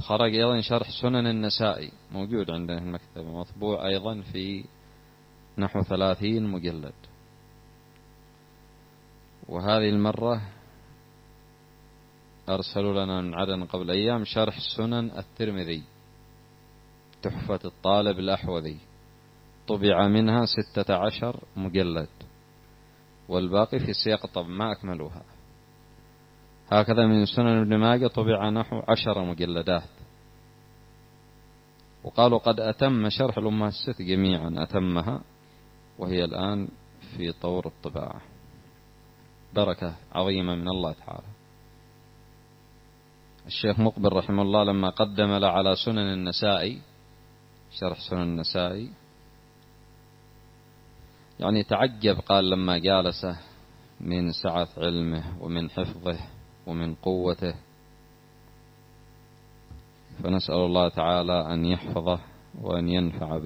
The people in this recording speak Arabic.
وخرج أيضا شرح سنن النسائي موجود عندنا في المكتبة، مطبوع أيضا في نحو 30 مجلد. وهذه المرة أرسلوا لنا من عدن قبل أيام شرح سنن الترمذي تحفة الطالب الأحوذي، طبع منها 16 مجلد، والباقي في سياق الطبع ما أكملوها. هكذا من سنن ابن ماجه طبع نحو 10 مجلدات. وقالوا قد أتم شرح الأمهات الست جميعا، أتمها، وهي الآن في طور الطباعة. بركة عظيمة من الله تعالى. الشيخ مقبل رحمه الله لما قدم على سنن النسائي، شرح سنن النسائي، يعني تعجب، قال لما جالسه من سعة علمه ومن حفظه ومن قوته، فنسأل الله تعالى أن يحفظه وأن ينفع به.